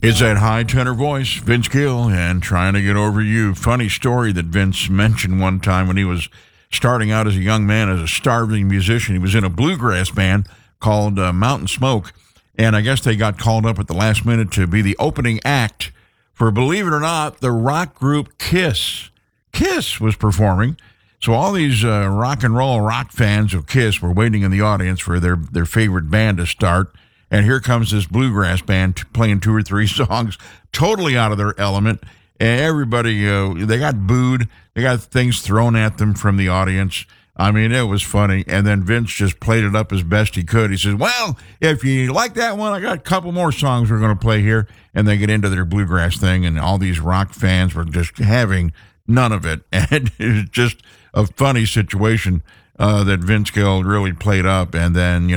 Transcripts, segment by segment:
It's that high tenor voice, Vince Gill, and Trying to Get Over You. Funny story that Vince mentioned one time when he was starting out as a young man, as a starving musician. He was in a bluegrass band called Mountain Smoke, and I guess they got called up at the last minute to be the opening act for, believe it or not, the rock group Kiss. Kiss was performing. So all these rock and roll rock fans of Kiss were waiting in the audience for their favorite band to start. And here comes this bluegrass band playing 2 or 3 songs, totally out of their element. And everybody, they got booed. They got things thrown at them from the audience. I mean, it was funny. And then Vince just played it up as best he could. He says, well, if you like that one, I got a couple more songs we're going to play here. And they get into their bluegrass thing, and all these rock fans were just having none of it. And it was just a funny situation that Vince Gill really played up. And then,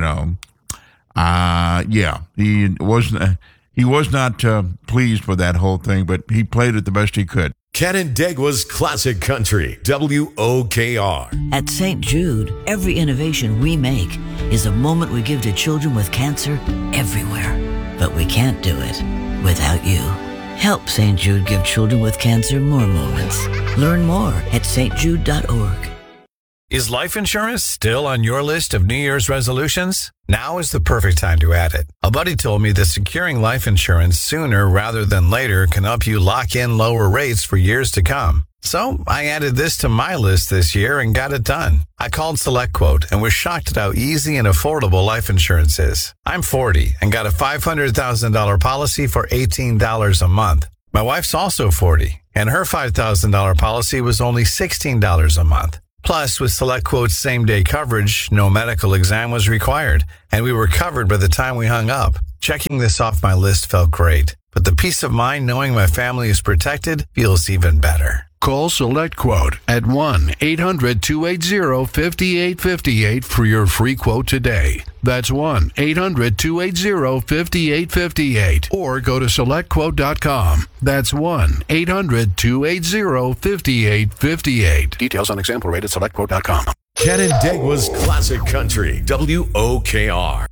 he was not pleased with that whole thing, but he played it the best he could. Canandaigua's Classic Country, WOKR. At St. Jude, every innovation we make is a moment we give to children with cancer everywhere. But we can't do it without you. Help St. Jude give children with cancer more moments. Learn more at stjude.org. Is life insurance still on your list of New Year's resolutions? Now is the perfect time to add it. A buddy told me that securing life insurance sooner rather than later can help you lock in lower rates for years to come. So I added this to my list this year and got it done. I called SelectQuote and was shocked at how easy and affordable life insurance is. I'm 40 and got a $500,000 policy for $18 a month. My wife's also 40 and her $5,000 policy was only $16 a month. Plus, with SelectQuote's same-day coverage, no medical exam was required, and we were covered by the time we hung up. Checking this off my list felt great, but the peace of mind knowing my family is protected feels even better. Call SelectQuote at 1-800-280-5858 for your free quote today. That's 1-800-280-5858. Or go to SelectQuote.com. That's 1-800-280-5858. Details on example rate at SelectQuote.com. Canandaigua's Classic Country, WOKR.